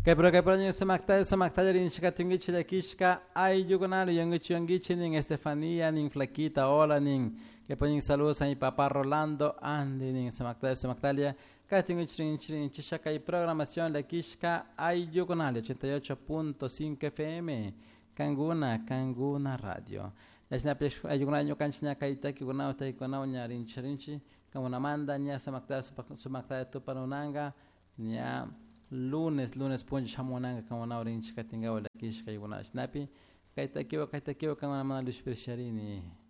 Kay pero yung sumakta rin siya katungi chila kishka ay yugunalo yung gichi ning Estefania ning Flaquita hola ning kay po yung saludos sa Papa Rolando andi ning sumaktalia katungi chirin chisha kay programación la kishka ay yugunalo 88.5 FM Kanguna Radio. Ya sinapi ay yugunalo kanchina kay taki gunao tay kunao nya rinchi kamo namanda nya sumakta tu panunanga nya lunes punch hamonanga kama orange katinga wala kish kay wana snappy kay takiwa kama mana luspir sharini